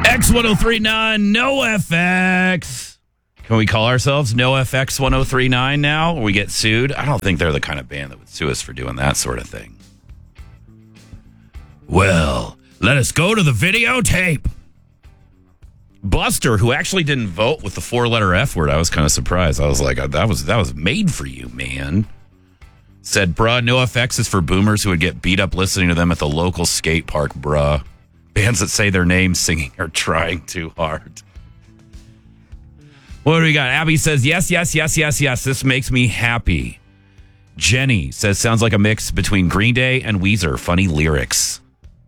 X1039, NoFX. Can we call ourselves NoFX 1039 now? Or we get sued? I don't think they're the kind of band that would sue us for doing that sort of thing. Well, let us go to the videotape. Buster, who actually didn't vote with the 4-letter F word, I was kind of surprised. I was like, that was made for you, man. Said, bruh, NoFX is for boomers who would get beat up listening to them at the local skate park, bruh. Bands that say their names singing are trying too hard. What do we got? Abby says, yes. This makes me happy. Jenny says, sounds like a mix between Green Day and Weezer. Funny lyrics.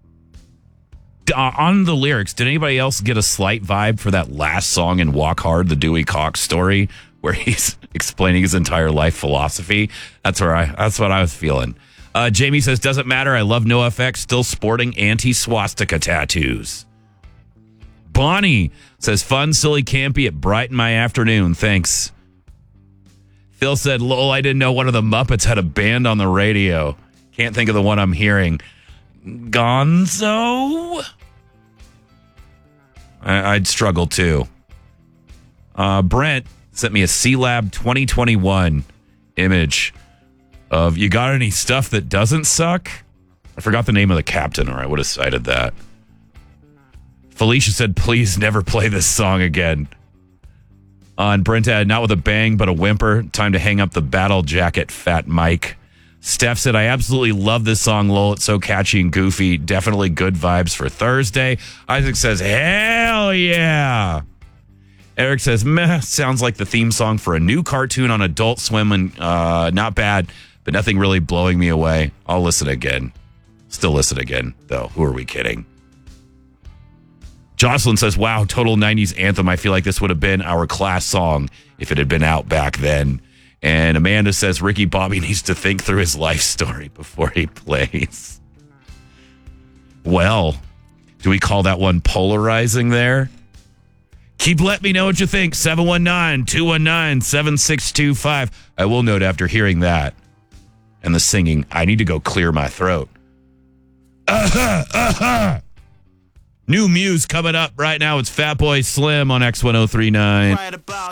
On the lyrics, did anybody else get a slight vibe for that last song in Walk Hard, the Dewey Cox story, where he's explaining his entire life philosophy? That's what I was feeling. Jamie says, doesn't matter. I love NoFX, still sporting anti-swastika tattoos. Bonnie says, fun, silly, campy, it brightened my afternoon. Thanks. Phil said, lol, I didn't know one of the Muppets had a band on the radio. Can't think of the one I'm hearing. Gonzo? I'd struggle too. Brent sent me a C-Lab 2021 image of, you got any stuff that doesn't suck? I forgot the name of the captain, or I would have cited that. Felicia said, please never play this song again. And Brent had, not with a bang, but a whimper. Time to hang up the battle jacket, Fat Mike. Steph said, I absolutely love this song, lol. It's so catchy and goofy. Definitely good vibes for Thursday. Isaac says, hell yeah. Eric says, meh, sounds like the theme song for a new cartoon on Adult Swim, and not bad, but nothing really blowing me away. I'll listen again. Still listen again, though. Who are we kidding? Jocelyn says, wow, total 90s anthem. I feel like this would have been our class song if it had been out back then. And Amanda says, Ricky Bobby needs to think through his life story before he plays. Well, do we call that one polarizing there? Keep letting me know what you think. 719-219-7625. I will note after hearing that and the singing, I need to go clear my throat. New Muse coming up right now. It's Fatboy Slim on X1039. Right about